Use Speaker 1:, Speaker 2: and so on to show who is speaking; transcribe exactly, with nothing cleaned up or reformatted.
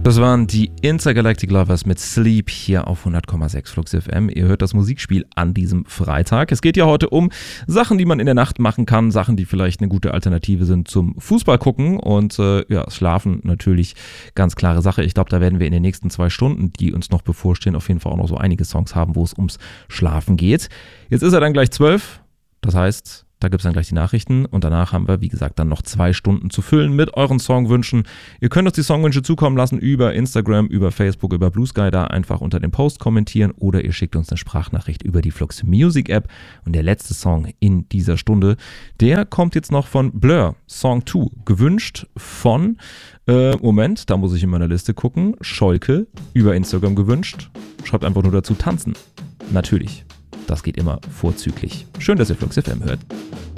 Speaker 1: Das waren die Intergalactic Lovers mit Sleep hier auf hundert Komma sechs Flux F M. Ihr hört das Musikspiel an diesem Freitag. Es geht ja heute um Sachen, die man in der Nacht machen kann, Sachen, die vielleicht eine gute Alternative sind zum Fußball gucken und äh, ja, Schlafen natürlich ganz klare Sache. Ich glaube, da werden wir in den nächsten zwei Stunden, die uns noch bevorstehen, auf jeden Fall auch noch so einige Songs haben, wo es ums Schlafen geht. Jetzt ist er dann gleich zwölf, das heißt... Da gibt es dann gleich die Nachrichten und danach haben wir, wie gesagt, dann noch zwei Stunden zu füllen mit euren Songwünschen. Ihr könnt uns die Songwünsche zukommen lassen über Instagram, über Facebook, über Blue Sky, da einfach unter dem Post kommentieren oder ihr schickt uns eine Sprachnachricht über die Flux Music App. Und der letzte Song in dieser Stunde, der kommt jetzt noch von Blur, Song zwei, gewünscht von, äh, Moment, da muss ich in meiner Liste gucken, Scholke, über Instagram gewünscht. Schreibt einfach nur dazu tanzen. Natürlich. Das geht immer vorzüglich. Schön, dass ihr Flux F M hört.